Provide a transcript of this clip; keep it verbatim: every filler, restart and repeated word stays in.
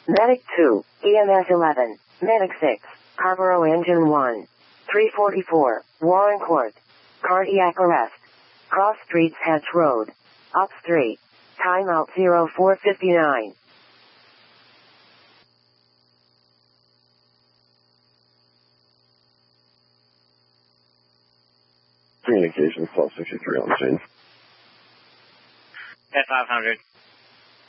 Medic two, E M S eleven, Medic six, Carbureau Engine one, three forty-four, Warren Court, cardiac arrest, Cross Streets Hedge Road, Ops three, timeout zero four fifty-nine. Communications, twelve sixty-three on the scene. At five hundred.